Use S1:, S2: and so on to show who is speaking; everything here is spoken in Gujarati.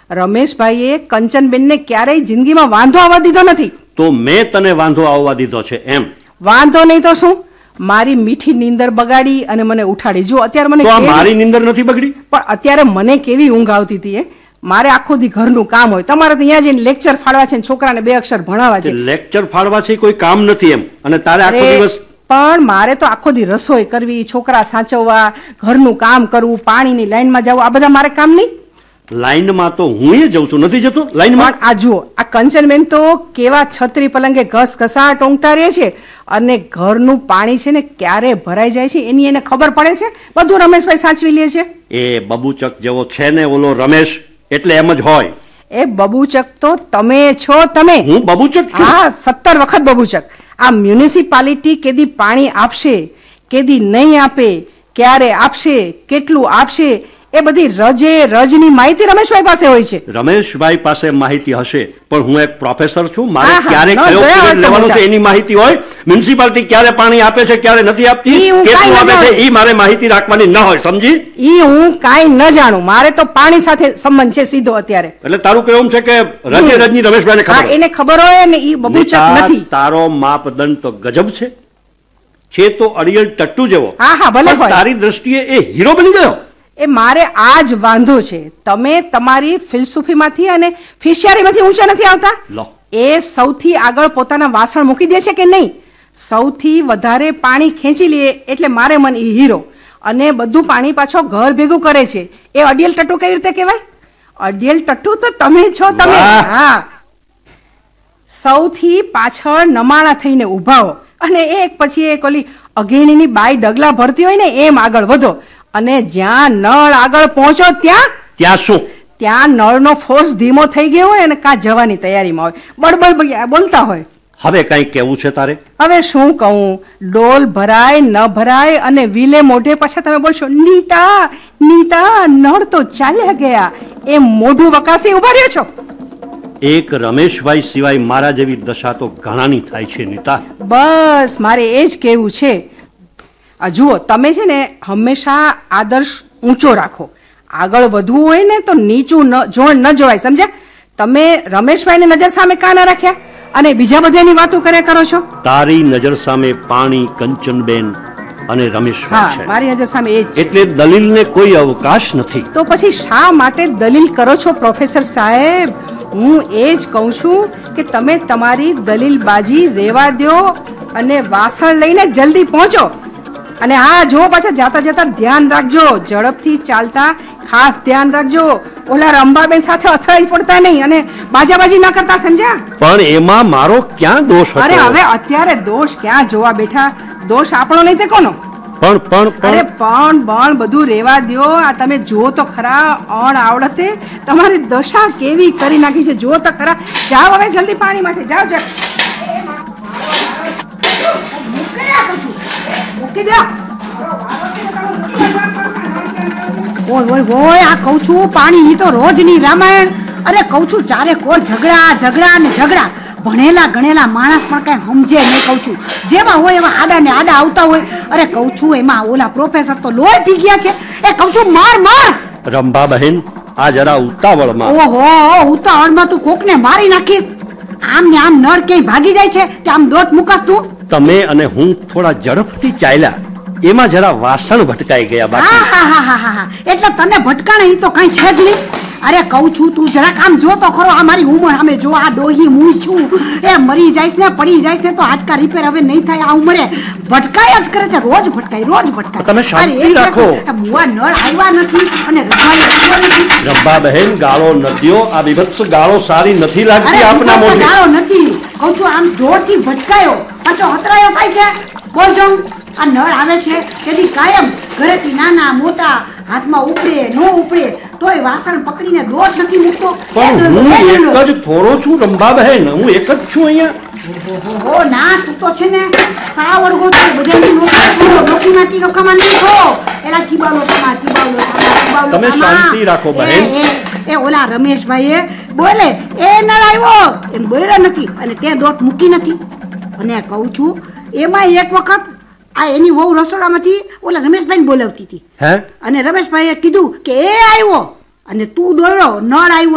S1: રમેશભાઈએ કંચનબેનને ક્યારેય જિંદગીમાં વાંધો આવવા દીધો નથી.
S2: તો મેં તને વાંધો આવવા દીધો છે એમ?
S1: વાંધો નહીં તો શું, મારી મીઠી નીંદર બગાડી અને મને ઉઠાડી. જો અત્યારે મને
S2: મારી નીંદર નથી બગડી,
S1: પણ અત્યારે મને કેવી ઊંઘ આવતી હતી. મારે આખો દી ઘરનું કામ હોય, તમારે તો અહીંયા જઈને લેક્ચર ફાડવા છે, છોકરાને 2 અક્ષર ભણાવવા છે.
S2: લેક્ચર ફાડવા છે કોઈ કામ નથી એમ? અને તારે આખો દિવસ?
S1: પણ મારે તો આખો દી રસોઈ કરવી, છોકરા સાચવવા, ઘરનું કામ કરવું, પાણીની લાઈનમાં જવું, આ બધા મારે કામ નહીં.
S2: લાઈનમાં તો હું જઉં છું, નથી જતો લાઈનમાં.
S1: આ જુઓ, આ કંચનબેન તો કેવા છત્રી પલંગે ઘસઘસાટ ઊંઘતા રહે છે, અને ઘરનું પાણી છે ને ક્યારે ભરાઈ જાય છે એની એને ખબર પડે છે. બધું રમેશભાઈ સાચવી લે છે.
S2: એ બબુચક જેવો છે ને ઓલો રમેશ, એટલે એમ જ હોય.
S1: એ બબુચક તો તમે છો. તમે? હું
S2: બબુચક છું?
S1: હા, 17 વખત બબુચક. આ મ્યુનિસિપાલિટી કેદી પાણી આપશે, કેદી નહીં આપે, ક્યારે આપશે, કેટલું આપશે, એ બધી રજની માહિતી રમેશભાઈ પાસે હોય છે.
S2: રમેશભાઈ પાસે માહિતી હશે, પણ હું એક પ્રોફેસર છું, મારે ક્યારે કયો પીરિયડ લેવાનો છે એની માહિતી હોય. મ્યુનિસિપાલિટી ક્યારે પાણી આપે છે, ક્યારે નથી આપતી, કેટલું આપે છે, એ મારે માહિતી રાખવાની ન હોય, સમજી?
S1: ઈ હું કાઈ ન જાણું. મારે તો પાણી સાથે સંબંધ છે સીધો અત્યારે.
S2: એટલે તારું કેવું છે કે રજની રમેશભાઈને ખબર?
S1: એને ખબર હોય ને, ઈ બબુચક નથી.
S2: તારો માપદંડ તો ગજબ છે તો અડિયલ ટટ્ટુ જેવો.
S1: હા હા, ભલે હોય.
S2: તારી દ્રષ્ટિએ એ હીરો બની ગયો.
S1: એ મારે આ જ વાંધો છે. તમે તમારી ફિલસૂફીમાંથી અને ફિશિયારીમાંથી ઊંચા નથી આવતા. એ સૌથી આગળ પોતાના વાસણ મૂકી દે છે કે નહીં? સૌથી વધારે પાણી ખેંચી લે એટલે મારે મન એ હીરો, અને બધું પાણી પાછો ઘર ભેગું કરે છે. એ અડિયલ ટટ્ટુ કઈ રીતે કહેવાય? અડિયલ ટટ્ટુ તો તમે છો. તમે હા, સૌથી પાછળ નમાણા થઈને ઉભા હો, અને એક પછી એક ઓલી અઘેણીની બાઈ ડગલા ભરતી હોય ને એમ આગળ વધો, અને જ્યાં નળ આગળ પહોંચો ત્યાં
S2: શું?
S1: ત્યાં નળનો ફોર્સ ધીમો થઈ ગયો હોય અને કાં જવાની તૈયારીમાં હોય, બળબડ બોલતા હોય.
S2: હવે કઈ કેવું છે તારે?
S1: હવે શું કહું? ડોલ ભરાય ન ભરાય અને વિલે મોઢે પાછા તમે બોલશો નીતા નીતા, નળ તો ચાલ્યા ગયા, એમ મોઢું વકાસી ઉભા રહ્યો છો.
S2: એક રમેશભાઈ સિવાય મારા જેવી દશા તો ઘણાની થાય છે નીતા.
S1: બસ મારે એ જ કેવું છે. જુઓ, તમે છે ને હંમેશા આદર્શ ઊંચો રાખો. આગળ વધવું હોય ને તો નીચું ન જોવાય, સમજ્યા? તમે રમેશભાઈને નજર સામે કાં ના રાખ્યા અને બીજા બધાની વાતો કર્યા કરો છો?
S2: તારી નજર સામે પાણી, કંચનબેન અને રમેશભાઈ છે.
S1: મારી નજર સામે એ જ.
S2: એટલે દલીલને કોઈ અવકાશ નથી.
S1: તો પછી શા માટે દલીલ કરો છો પ્રોફેસર સાહેબ? હું એ જ કહું છું કે તમે તમારી દલીલબાજી રેવા દો અને વાસણ લઈને જલ્દી પહોંચો. અને હા, જો પાછા જાતા જતા ધ્યાન રાખજો, ઝડપથી ચાલતા ખાસ ધ્યાન રાખજો. ઓલા રંભાબેન સાથે અથડાઈ પડતા નહીં અને બાજાબાજી ન કરતા, સમજ્યા?
S2: પણ એમાં મારો ક્યાં દોષ હતો?
S1: અરે હવે અત્યારે દોષ ક્યાં જોવા બેઠા? દોષ આપણો નહીં તે કોનો? પણ બધું રેવા દો. આ તમે જો તો ખરા, અણ આવડતે તમારી દશા કેવી કરી નાખી છે, જો તો ખરા. જાઓ હવે જલ્દી પાણી માટે જાઓ.
S3: આ કઉ છું પાણી, ઈ તો રોજની રામાયણ. અરે કઉ છું ચારે કોર ઝઘડા. ભણેલા ગણેલા માણસ પણ કઈ સમજે નહીં. કઉ છું જેમાં હોય એમાં આડા ને આડા આવતા હોય. અરે કઉ છું એમાં ઓલા પ્રોફેસર તો લોહી પી ગયા છે. એ કઉ છું માર.
S2: રંભા બહેન, આ જરા ઉતાવળમાં.
S3: ઓહો, ઉતાવળમાં તું કોકને મારી નાખીશ. આમ ને આમ નળ ક્યાંય ભાગી જાય છે કે આમ દોટ મુકાસ તું?
S2: તમે અને હું થોડા ઝડપથી ચાલ્યા, એમાં જરા વાસણ ભટકાઈ ગયા. બાકી
S3: હા, એટલે તને ભટકાણે ઈ તો કઈ છે જ નહીં. અરે કઉ છું તું જરાક આમ જો તો ખરો. આ મારી ઉંમર સામે જો, આ ડોહી હું છું. એ મરી જાય ને પડી જાય ને તો હાડકા રિપેર હવે નહીં થાય. આ ઉંમરે ભટકાય જ કરે છે, રોજ ભટકાય.
S2: તમે શાંતિ રાખો.
S3: બુઆ નળ આવ્યા નથી અને
S2: રંભા બહેન, ગાળો નદીઓ, આ વિભત્સ ગાળો સારી નથી લાગતી આપના મોઢે.
S3: ગાળો નથી કઉ છું, આમ જોરથી ભટકાયો પાછો હતરાયો થાય છે. બોલજો, આ નળ આવે છે તેથી કાયમ ઘરેથી નાના મોટા હાથમાં ઉપડે નો ઉપડે તોય વાસણ પકડીને દોટ નથી મૂકતો.
S2: પણ હું એક જ થોડો છું રંભા બહેન, હું એક જ છું અહીંયા.
S3: ઓ ના, તું તો છે ને સાવડગો છે. બધાની નોકી નાટી રોકામાં નહીં છો. એલા ટીબાવલો
S2: તમે શાંતિ રાખો બહેન.
S3: એ ઓલા રમેશભાઈ બોલે એ નળ આવ્યો એમ બોલ્યા નથી અને ત્યાં દોટ મૂકી નથી. અને કહું છું એમાં એક વખત આ એની વહુ રસોડામાંથી ઓલા રમેશભાઈ બોલાવતી હતી, અને રમેશભાઈએ કીધું કે એ આવ્યો અને તું દોડ્યો, નળ આવ્યો